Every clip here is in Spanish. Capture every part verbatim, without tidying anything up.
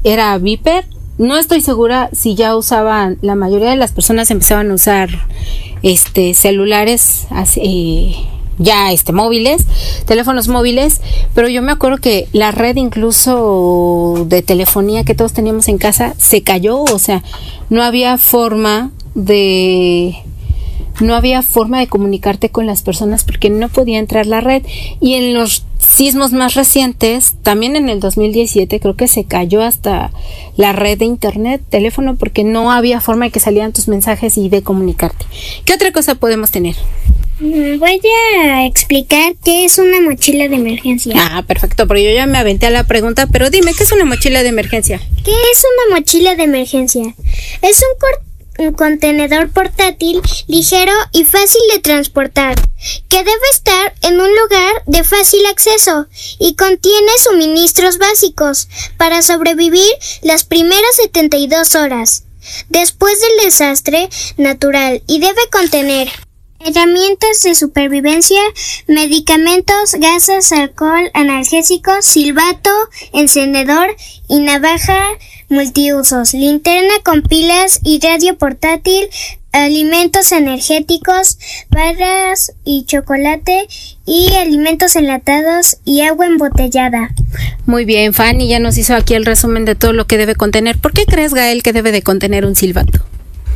era Viper. No estoy segura si ya usaban, la mayoría de las personas empezaban a usar este celulares así, ya este móviles, teléfonos móviles, pero yo me acuerdo que la red incluso de telefonía que todos teníamos en casa se cayó, o sea, no había forma de no había forma de comunicarte con las personas porque no podía entrar la red. Y en los sismos más recientes, también en el dos mil diecisiete, creo que se cayó hasta la red de internet, teléfono, porque no había forma de que salieran tus mensajes y de comunicarte. ¿Qué otra cosa podemos tener? Voy a explicar qué es una mochila de emergencia. Ah, perfecto, porque yo ya me aventé a la pregunta, pero dime, ¿qué es una mochila de emergencia? ¿Qué es una mochila de emergencia? Es un corte un contenedor portátil, ligero y fácil de transportar, que debe estar en un lugar de fácil acceso y contiene suministros básicos para sobrevivir las primeras setenta y dos horas después del desastre natural y debe contener herramientas de supervivencia, medicamentos, gasas, alcohol, analgésicos, silbato, encendedor y navaja multiusos, linterna con pilas y radio portátil, alimentos energéticos, barras y chocolate y alimentos enlatados y agua embotellada. Muy bien, Fanny ya nos hizo aquí el resumen de todo lo que debe contener. ¿Por qué crees, Gael, que debe de contener un silbato?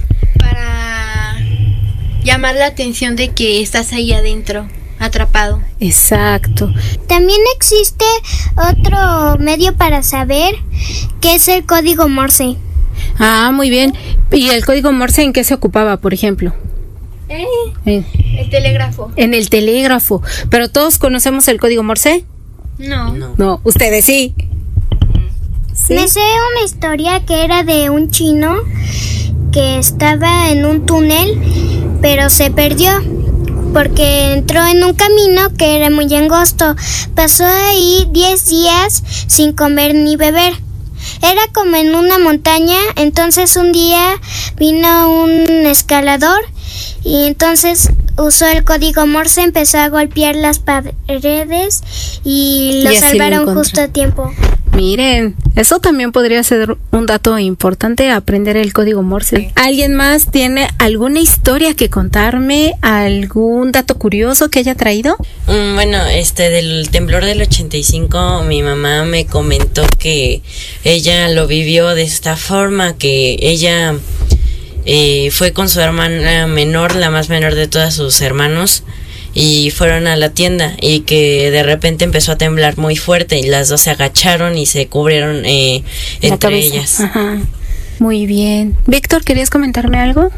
Para llamar la atención de que estás ahí adentro, atrapado. Exacto. También existe otro medio para saber qué es el código Morse. Ah, muy bien. ¿Y el código Morse en qué se ocupaba, por ejemplo? Eh, Eh, el telégrafo. en el telégrafo. ¿Pero todos conocemos el código Morse? No. No. No, ustedes sí. ¿Sí? Me sé una historia que era de un chino que estaba en un túnel, pero se perdió porque entró en un camino que era muy angosto. Pasó ahí diez días sin comer ni beber. Era como en una montaña. Entonces un día vino un escalador y entonces usó el código Morse, empezó a golpear las paredes y lo Y así lo salvaron encontró. justo a tiempo. Miren, eso también podría ser un dato importante, aprender el código Morse. Sí. ¿Alguien más tiene alguna historia que contarme? ¿Algún dato curioso que haya traído? Mm, bueno, este del temblor del ochenta y cinco, mi mamá me comentó que ella lo vivió de esta forma, que ella eh, fue con su hermana menor, la más menor de todos sus hermanos, y fueron a la tienda y que de repente empezó a temblar muy fuerte y las dos se agacharon y se cubrieron eh, La entre cabeza. ellas. Ajá. Muy bien. Víctor, ¿querías comentarme algo?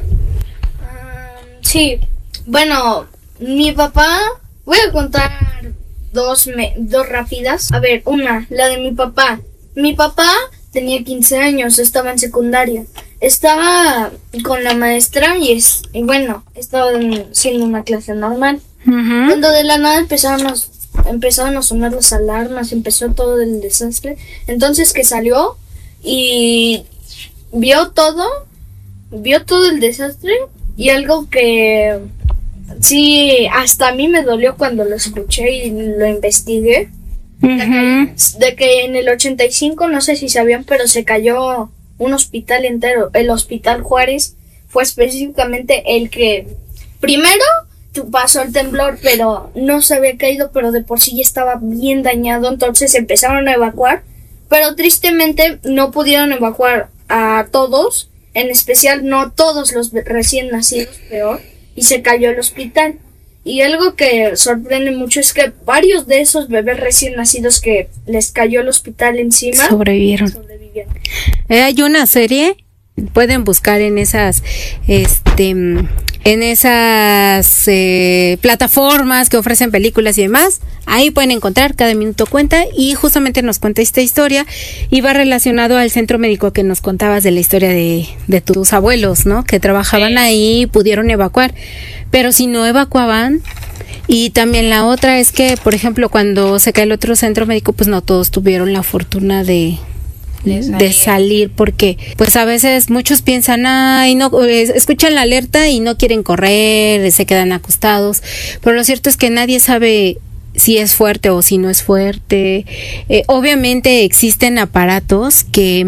Sí, bueno, mi papá, voy a contar dos, me, dos rápidas. A ver, una, la de mi papá. Mi papá tenía quince años, estaba en secundaria. Estaba con la maestra y, es, y bueno, estaba haciendo una clase normal. Uh-huh. Cuando de la nada empezaron a, empezaron a sonar las alarmas, empezó todo el desastre. Entonces que salió y vio todo, vio todo el desastre y algo que sí, hasta a mí me dolió cuando lo escuché y lo investigué. Uh-huh. De que en el ochenta y cinco, no sé si sabían, pero se cayó un hospital entero. El Hospital Juárez fue específicamente el que primero pasó el temblor, pero no se había caído, pero de por sí ya estaba bien dañado. Entonces empezaron a evacuar, pero tristemente no pudieron evacuar a todos, en especial no todos los recién nacidos, peor, y se cayó el hospital. Y algo que sorprende mucho es que varios de esos bebés recién nacidos que les cayó el hospital encima Sobrevivieron. sobrevivieron. Eh, hay una serie, pueden buscar en esas, este, en esas eh, plataformas que ofrecen películas y demás. Ahí pueden encontrar, cada minuto cuenta, y justamente nos cuenta esta historia y va relacionado al centro médico que nos contabas de la historia de, de tus abuelos, ¿no? Que trabajaban ahí y pudieron evacuar, pero si no evacuaban. Y también la otra es que, por ejemplo, cuando se cae el otro centro médico, pues no todos tuvieron la fortuna de De salir. de salir, porque pues a veces muchos piensan, ay, no, eh, escuchan la alerta y no quieren correr, se quedan acostados, pero lo cierto es que nadie sabe si es fuerte o si no es fuerte. Eh, obviamente existen aparatos que